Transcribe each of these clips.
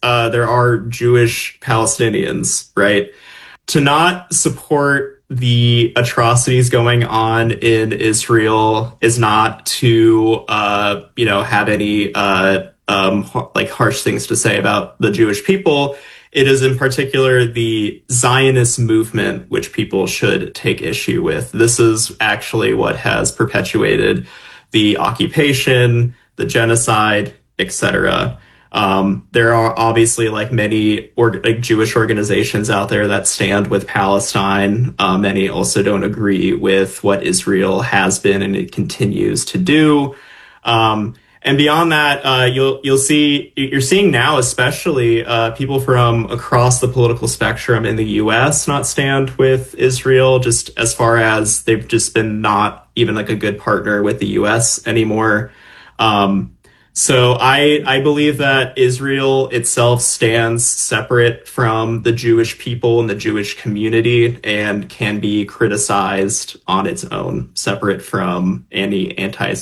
there are Jewish Palestinians, right? To not support the atrocities going on in Israel is not to, have any harsh things to say about the Jewish people. It is in particular the Zionist movement which people should take issue with. This is actually what has perpetuated the occupation, the genocide, etc. There are obviously many Jewish organizations out there that stand with Palestine. Many also don't agree with what Israel has been and it continues to do. And beyond that, you're seeing now, especially people from across the political spectrum in the U.S. not stand with Israel, just as far as they've just been not even a good partner with the U.S. anymore. So I believe that Israel itself stands separate from the Jewish people and the Jewish community and can be criticized on its own, separate from any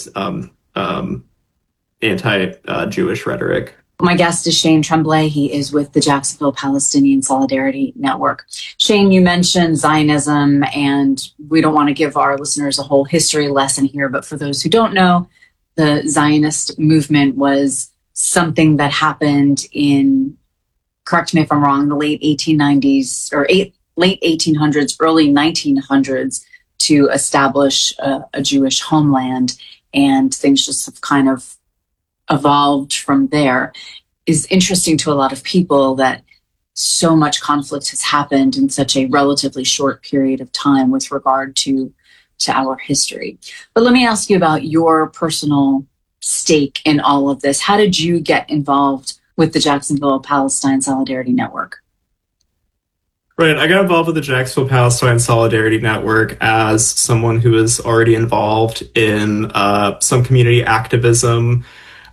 anti-Jewish rhetoric. My guest is Shane Tremblay. He is with the Jacksonville Palestinian Solidarity Network. Shane, you mentioned Zionism, and we don't want to give our listeners a whole history lesson here, but for those who don't know, the Zionist movement was something that happened in, correct me if I'm wrong, the late 1890s or late 1800s, early 1900s to establish a Jewish homeland, and things just have kind of evolved from there. Is interesting to a lot of people that so much conflict has happened in such a relatively short period of time with regard to our history. But let me ask you about your personal stake in all of this. How did you get involved with the Jacksonville Palestine Solidarity Network? Right. I got involved with the Jacksonville Palestine Solidarity Network as someone who is already involved in some community activism.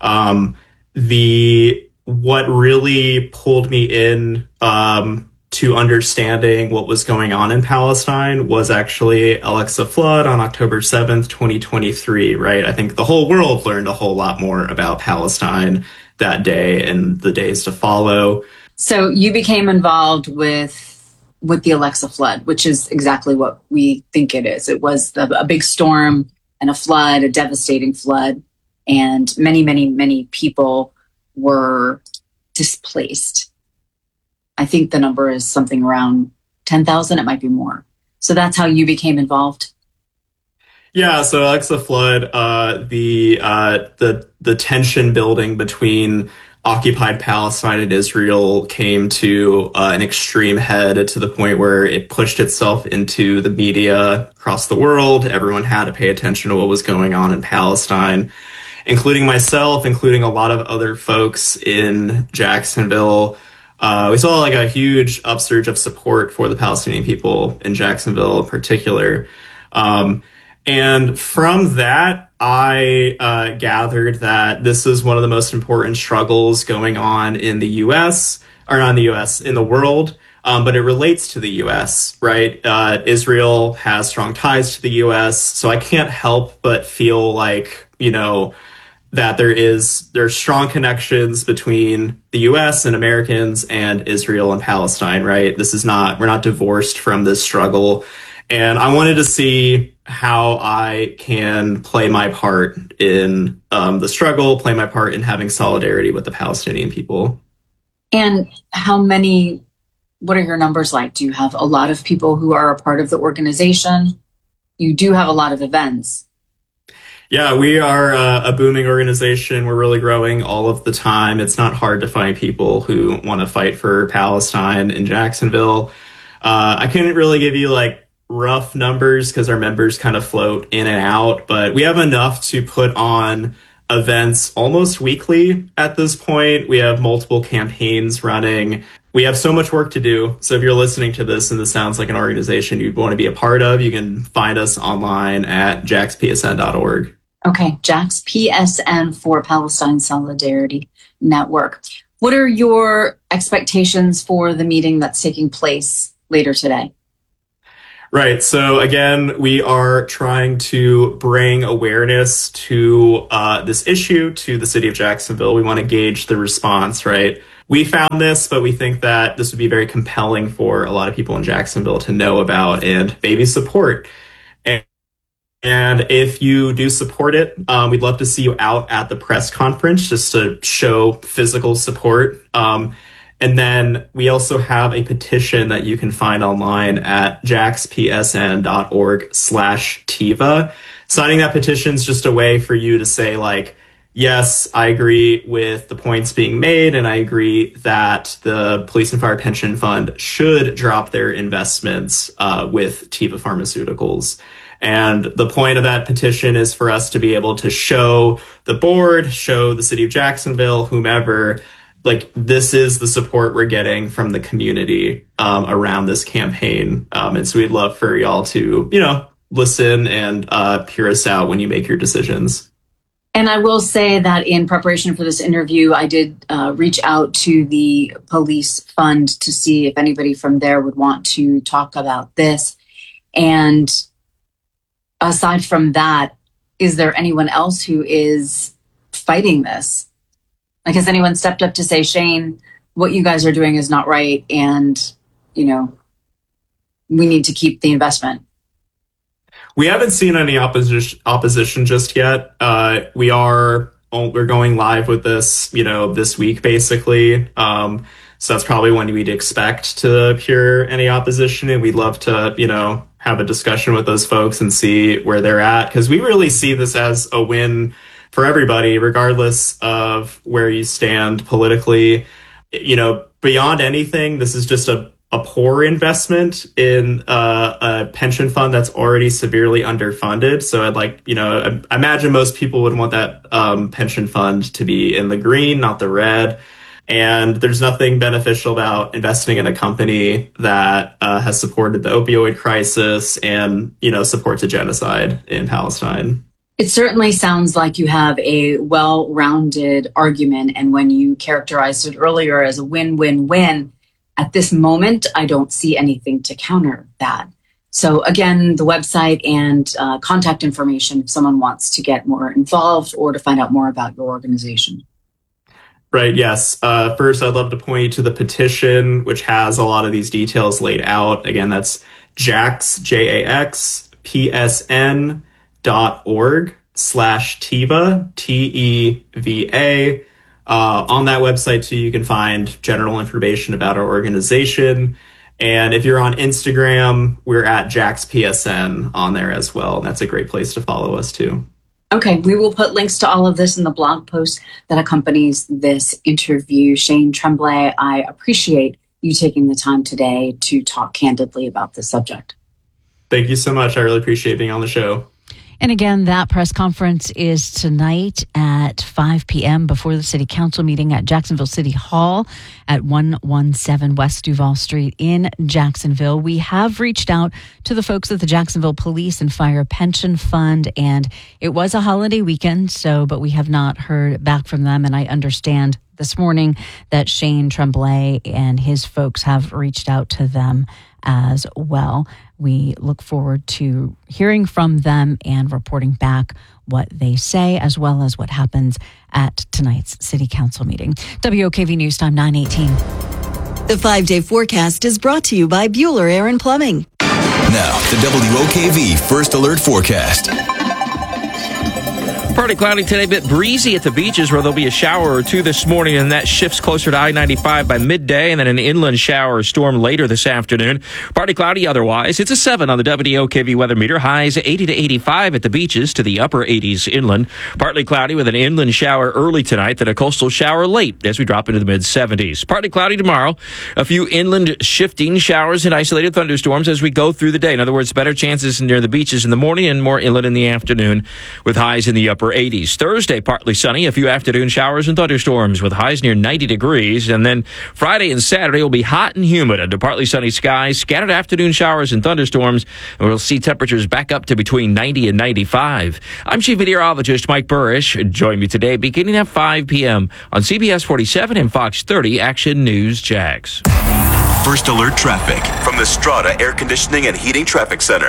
What really pulled me in to understanding what was going on in Palestine was actually Alexa Flood on October 7th, 2023, right? I think the whole world learned a whole lot more about Palestine that day and the days to follow. So you became involved with the Alexa Flood, which is exactly what we think it is. It was a big storm and a flood, a devastating flood, and many, many, many people were displaced. I think the number is something around 10,000. It might be more. So that's how you became involved. Yeah. So Alexa Flood, the tension building between occupied Palestine and Israel came to an extreme head to the point where it pushed itself into the media across the world. Everyone had to pay attention to what was going on in Palestine, including myself, including a lot of other folks in Jacksonville. We saw a huge upsurge of support for the Palestinian people in Jacksonville in particular. And from that, I gathered that this is one of the most important struggles going on in the U.S., or not in the U.S., in the world, but it relates to the U.S., right? Israel has strong ties to the U.S., so I can't help but feel that there's strong connections between the U.S. and Americans and Israel and Palestine, right? We're not divorced from this struggle. And I wanted to see how I can play my part in the struggle, play my part in having solidarity with the Palestinian people. And what are your numbers like? Do you have a lot of people who are a part of the organization? You do have a lot of events. Yeah, we are a booming organization. We're really growing all of the time. It's not hard to find people who want to fight for Palestine in Jacksonville. I couldn't really give you rough numbers because our members kind of float in and out, but we have enough to put on events almost weekly at this point. We have multiple campaigns running. We have so much work to do. So if you're listening to this and this sounds like an organization you'd want to be a part of, you can find us online at jaxpsn.org. Okay, JaxPSN for Palestine Solidarity Network. What are your expectations for the meeting that's taking place later today? Right. So again, we are trying to bring awareness to this issue to the city of Jacksonville. We want to gauge the response, right? we found this, but we think that this would be very compelling for a lot of people in Jacksonville to know about and maybe support. And if you do support it, we'd love to see you out at the press conference just to show physical support. And then we also have a petition that you can find online at jaxpsn.org/TIVA. Signing that petition is just a way for you to say, like, yes, I agree with the points being made, and I agree that the Police and Fire Pension Fund should drop their investments with Teva Pharmaceuticals. And the point of that petition is for us to be able to show the board, show the city of Jacksonville, whomever, like, this is the support we're getting from the community around this campaign. And so we'd love for y'all to, listen and hear us out when you make your decisions. And I will say that in preparation for this interview, I did reach out to the police fund to see if anybody from there would want to talk about this. And aside from that, is there anyone else who is fighting this? Like, has anyone stepped up to say, Shane, what you guys are doing is not right, and, we need to keep the investment? We haven't seen any opposition just yet. We're going live with this, this week, basically. So that's probably when we'd expect to hear any opposition, and we'd love to, have a discussion with those folks and see where they're at, because we really see this as a win for everybody, regardless of where you stand politically. Beyond anything, this is just a poor investment in a pension fund that's already severely underfunded. So I imagine most people would want that pension fund to be in the green, not the red. And there's nothing beneficial about investing in a company that has supported the opioid crisis and, supports a genocide in Palestine. It certainly sounds like you have a well-rounded argument. And when you characterized it earlier as a win-win-win, at this moment, I don't see anything to counter that. So again, the website and contact information if someone wants to get more involved or to find out more about your organization. Right, yes. First, I'd love to point you to the petition, which has a lot of these details laid out. Again, that's jaxpsn.org/TIVA, TEVA. On that website, too, you can find general information about our organization. And if you're on Instagram, we're at JaxPSN on there as well. And that's a great place to follow us, too. Okay, we will put links to all of this in the blog post that accompanies this interview. Shane Tremblay, I appreciate you taking the time today to talk candidly about this subject. Thank you so much. I really appreciate being on the show. And again, that press conference is tonight at 5 p.m. before the City Council meeting at Jacksonville City Hall at 117 West Duval Street in Jacksonville. We have reached out to the folks at the Jacksonville Police and Fire Pension Fund, and it was a holiday weekend, but we have not heard back from them. And I understand this morning that Shane Tremblay and his folks have reached out to them as well. We look forward to hearing from them and reporting back what they say, as well as what happens at tonight's City Council meeting. WOKV News Time 9:18. The 5-day forecast is brought to you by Bueller Air and Plumbing. Now, the WOKV First Alert Forecast. Partly cloudy today, a bit breezy at the beaches where there'll be a shower or two this morning, and that shifts closer to I-95 by midday, and then an inland shower or storm later this afternoon. Partly cloudy otherwise. It's a 7 on the WOKV weather meter. Highs 80 to 85 at the beaches, to the upper 80s inland. Partly cloudy with an inland shower early tonight, then a coastal shower late as we drop into the mid-70s. Partly cloudy tomorrow. A few inland shifting showers and isolated thunderstorms as we go through the day. In other words, better chances near the beaches in the morning and more inland in the afternoon, with highs in the upper 80s. Thursday, partly sunny, a few afternoon showers and thunderstorms with highs near 90 degrees. And then Friday and Saturday will be hot and humid under partly sunny skies, scattered afternoon showers and thunderstorms, and we'll see temperatures back up to between 90 and 95. I'm Chief Meteorologist Mike Burrish. Join me today beginning at 5 p.m. on CBS 47 and Fox 30 Action News Jax. First Alert Traffic from the Strata Air Conditioning and Heating Traffic Center.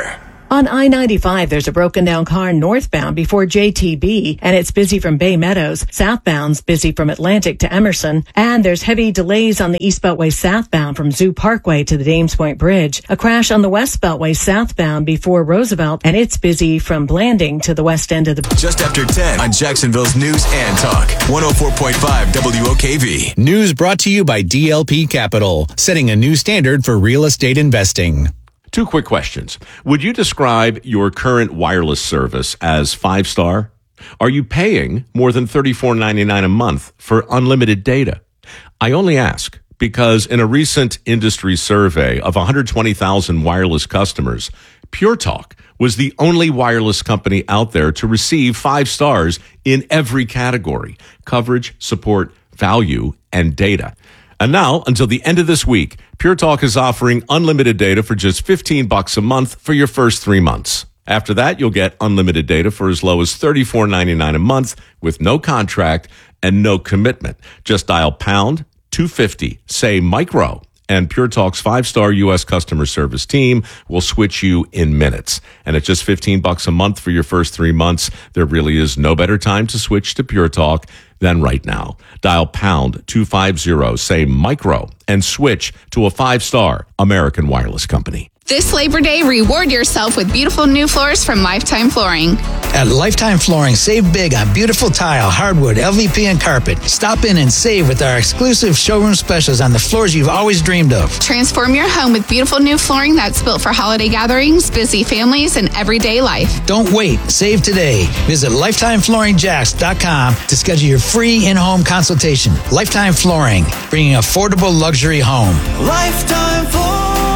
On I-95, there's a broken down car northbound before JTB, and it's busy from Bay Meadows. Southbound's busy from Atlantic to Emerson, and there's heavy delays on the East Beltway southbound from Zoo Parkway to the Dames Point Bridge. A crash on the West Beltway southbound before Roosevelt, and it's busy from Blanding to the west end of the... Just after 10 on Jacksonville's News and Talk. 104.5 WOKV. News brought to you by DLP Capital, setting a new standard for real estate investing. 2 quick questions. Would you describe your current wireless service as 5-star? Are you paying more than $34.99 a month for unlimited data? I only ask because in a recent industry survey of 120,000 wireless customers, Pure Talk was the only wireless company out there to receive 5 stars in every category: coverage, support, value, and data. And now, until the end of this week, Pure Talk is offering unlimited data for just $15 a month for your first 3 months. After that, you'll get unlimited data for as low as $34.99 a month with no contract and no commitment. Just dial pound 250, say micro, and Pure Talk's 5-star U.S. customer service team will switch you in minutes. And at just $15 a month for your first 3 months, there really is no better time to switch to Pure Talk than right now. Dial pound 250, say micro, and switch to a 5-star American wireless company. This Labor Day, reward yourself with beautiful new floors from Lifetime Flooring. At Lifetime Flooring, save big on beautiful tile, hardwood, LVP, and carpet. Stop in and save with our exclusive showroom specials on the floors you've always dreamed of. Transform your home with beautiful new flooring that's built for holiday gatherings, busy families, and everyday life. Don't wait. Save today. Visit LifetimeFlooringJax.com to schedule your free in-home consultation. Lifetime Flooring, bringing affordable luxury home. Lifetime Flooring.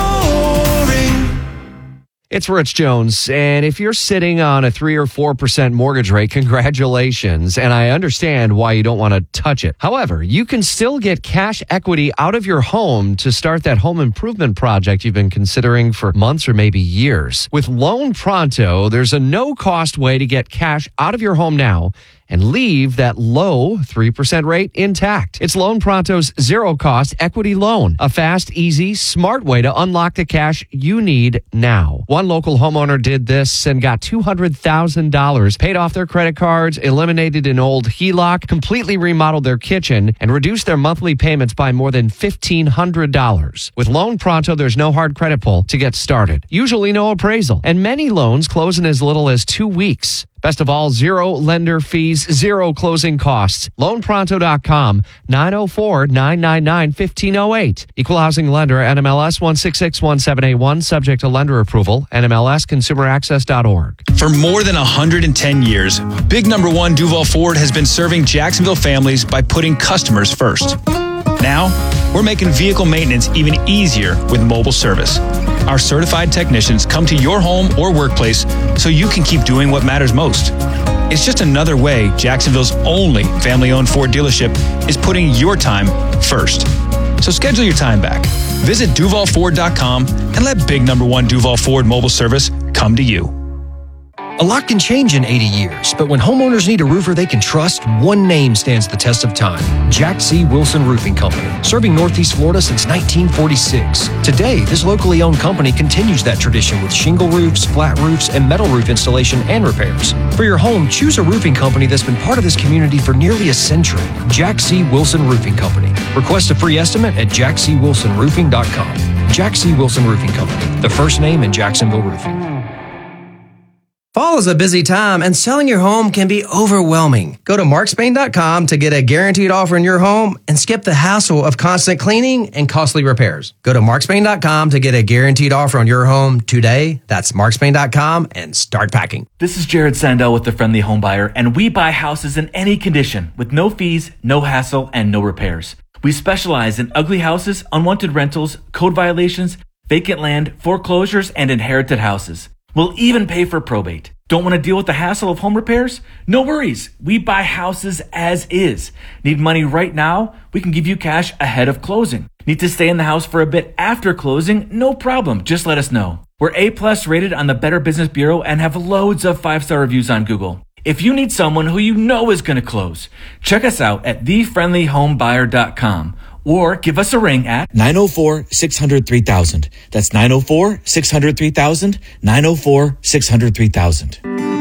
It's Rich Jones, and if you're sitting on a 3 or 4% mortgage rate, congratulations, and I understand why you don't want to touch it. However, you can still get cash equity out of your home to start that home improvement project you've been considering for months or maybe years. With Loan Pronto, there's a no-cost way to get cash out of your home now and leave that low 3% rate intact. It's Loan Pronto's zero-cost equity loan, a fast, easy, smart way to unlock the cash you need now. One local homeowner did this and got $200,000, paid off their credit cards, eliminated an old HELOC, completely remodeled their kitchen, and reduced their monthly payments by more than $1,500. With Loan Pronto, there's no hard credit pull to get started, usually no appraisal, and many loans close in as little as 2 weeks. Best of all, zero lender fees, zero closing costs. LoanPronto.com, 904-999-1508. Equal housing lender, NMLS 1661781, subject to lender approval, NMLS ConsumerAccess.org. For more than 110 years, Big Number 1 Duval Ford has been serving Jacksonville families by putting customers first. Now, we're making vehicle maintenance even easier with mobile service. Our certified technicians come to your home or workplace so you can keep doing what matters most. It's just another way Jacksonville's only family-owned Ford dealership is putting your time first. So schedule your time back. Visit DuvalFord.com and let Big Number 1 Duval Ford mobile service come to you. A lot can change in 80 years, but when homeowners need a roofer they can trust, one name stands the test of time. Jack C. Wilson Roofing Company, serving Northeast Florida since 1946. Today, this locally owned company continues that tradition with shingle roofs, flat roofs, and metal roof installation and repairs. For your home, choose a roofing company that's been part of this community for nearly a century. Jack C. Wilson Roofing Company. Request a free estimate at jackcwilsonroofing.com. Jack C. Wilson Roofing Company, the first name in Jacksonville roofing. Fall is a busy time, and selling your home can be overwhelming. Go to markspain.com to get a guaranteed offer in your home and skip the hassle of constant cleaning and costly repairs. Go to markspain.com to get a guaranteed offer on your home today. That's markspain.com and start packing. This is Jared Sandell with The Friendly Home Buyer, and we buy houses in any condition with no fees, no hassle, and no repairs. We specialize in ugly houses, unwanted rentals, code violations, vacant land, foreclosures, and inherited houses. We'll even pay for probate. Don't want to deal with the hassle of home repairs? No worries. We buy houses as is. Need money right now? We can give you cash ahead of closing. Need to stay in the house for a bit after closing? No problem. Just let us know. We're A+ rated on the Better Business Bureau and have loads of 5-star reviews on Google. If you need someone who you know is going to close, check us out at thefriendlyhomebuyer.com or give us a ring at 904-600-3000. That's 904-600-3000, 904-600-3000.